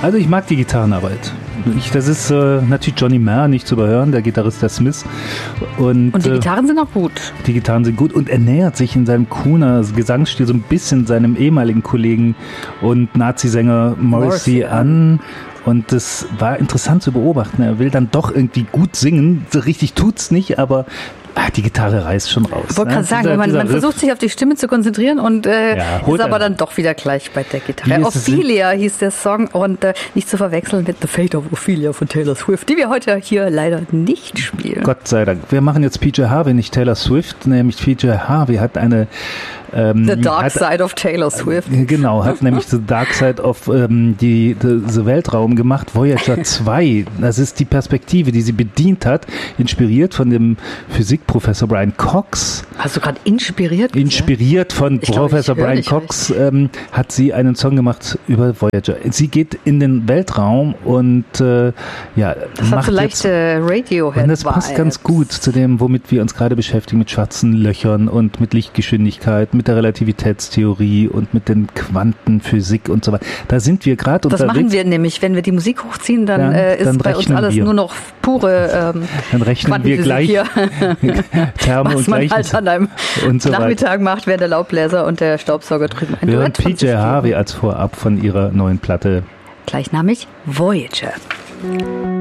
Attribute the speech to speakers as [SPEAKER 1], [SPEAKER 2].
[SPEAKER 1] Also ich mag die Gitarrenarbeit. Das ist natürlich Johnny Marr, nicht zu überhören, der Gitarrist der Smiths. Und
[SPEAKER 2] die Gitarren sind auch gut.
[SPEAKER 1] Die Gitarren sind gut und er nähert sich in seinem Crooner-Gesangsstil so ein bisschen seinem ehemaligen Kollegen und Nazi-Sänger Morrissey an. Und das war interessant zu beobachten. Er will dann doch irgendwie gut singen. So richtig tut's nicht, aber die Gitarre reißt schon raus.
[SPEAKER 2] Ich wollte gerade sagen, man versucht sich auf die Stimme zu konzentrieren und ist aber dann doch wieder gleich bei der Gitarre. Ophelia hieß der Song und nicht zu verwechseln mit The Fate of Ophelia von Taylor Swift, die wir heute hier leider nicht spielen.
[SPEAKER 1] Gott sei Dank. Wir machen jetzt PJ Harvey, nicht Taylor Swift, nämlich PJ Harvey hat eine
[SPEAKER 2] The Dark Side of Taylor Swift.
[SPEAKER 1] Genau, hat nämlich The Dark Side of the Weltraum gemacht, Voyager 2. Das ist die Perspektive, die sie bedient hat, inspiriert von dem Physikprofessor Brian Cox.
[SPEAKER 2] Hast du gerade inspiriert?
[SPEAKER 1] Inspiriert von Professor Brian Cox hat sie einen Song gemacht über Voyager. Sie geht in den Weltraum und
[SPEAKER 2] das hat so leichte Radiohead.
[SPEAKER 1] Und das passt ganz gut zu dem, womit wir uns gerade beschäftigen, mit schwarzen Löchern und mit Lichtgeschwindigkeit, mit der Relativitätstheorie und mit den Quantenphysik und so weiter. Da sind wir gerade unterwegs.
[SPEAKER 2] Das machen wir nämlich. Wenn wir die Musik hochziehen, dann ist bei uns alles nur noch pure
[SPEAKER 1] dann rechnen wir gleich Therme
[SPEAKER 2] was
[SPEAKER 1] und
[SPEAKER 2] man halt an einem Nachmittag macht, während der Laubbläser und der Staubsauger drüben ein
[SPEAKER 1] Wir hören PJ Harvey als Vorab von ihrer neuen Platte.
[SPEAKER 2] Gleichnamig Voyager.